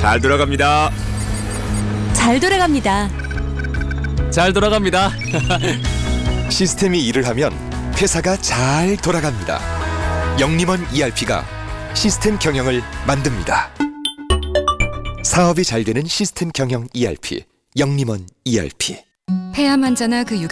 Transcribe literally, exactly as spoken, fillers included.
잘 돌아갑니다. 잘 돌아갑니다. 잘 돌아갑니다. 시스템이 일을 하면 회사가 잘 돌아갑니다. 영림원 이알피가 시스템 경영을 만듭니다. 사업이 잘 되는 시스템 경영 이알피, 영림원 이알피. 폐암 환자나 그